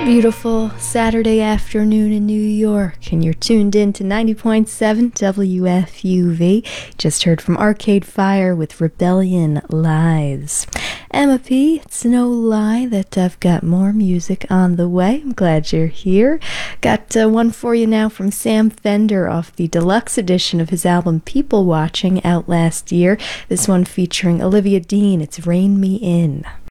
Beautiful Saturday afternoon in New York, and you're tuned in to 90.7 WFUV. Just heard from Arcade Fire with Rebellion Lies. Emma P, it's no lie that I've got more music on the way. I'm glad you're here. Got one for you now from Sam Fender off the deluxe edition of his album People Watching, out last year. This one featuring Olivia Dean. It's Rein Me In.